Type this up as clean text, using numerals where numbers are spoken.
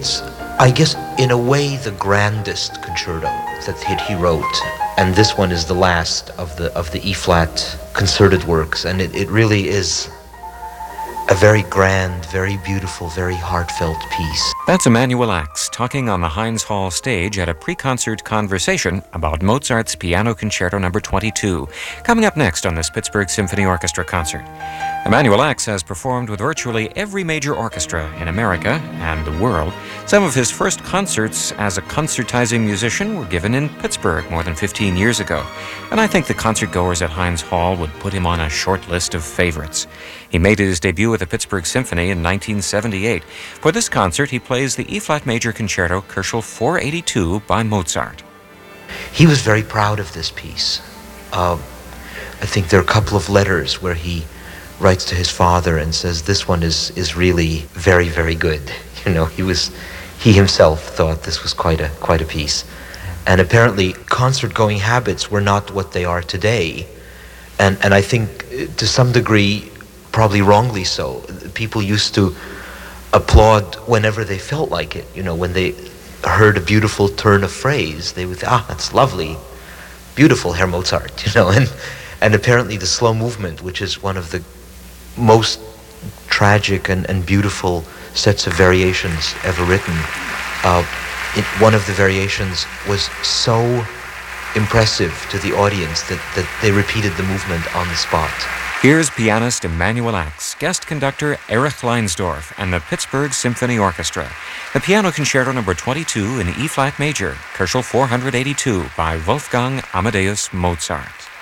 It's, I guess, in a way, the grandest concerto that he wrote, and this one is the last of the E-flat concerted works, and it really is a very grand, very beautiful, very heartfelt piece. That's Emanuel Ax talking on the Heinz Hall stage at a pre-concert conversation about Mozart's Piano Concerto No. 22, coming up next on this Pittsburgh Symphony Orchestra concert. Emanuel Ax has performed with virtually every major orchestra in America and the world. Some of his first concerts as a concertizing musician were given in Pittsburgh more than 15 years ago, and I think the concertgoers at Heinz Hall would put him on a short list of favorites. He made his debut at the Pittsburgh Symphony in 1978. For this concert, he plays the E-flat Major Concerto, Koelschel 482 by Mozart. He was very proud of this piece. I think there are a couple of letters where he writes to his father and says this one is really very, very good. You know, he himself thought this was quite a piece. And apparently concert-going habits were not what they are today. And I think to some degree, probably wrongly so. People used to applaud whenever they felt like it. You know, when they heard a beautiful turn of phrase, they would say, that's lovely, beautiful, Herr Mozart, you know. And apparently the slow movement, which is one of the most tragic and beautiful sets of variations ever written, one of the variations was so impressive to the audience that they repeated the movement on the spot. Here's pianist Emanuel Ax, guest conductor Erich Leinsdorf, and the Pittsburgh Symphony Orchestra. The Piano Concerto No. 22 in E-flat Major, Koelschel 482 by Wolfgang Amadeus Mozart.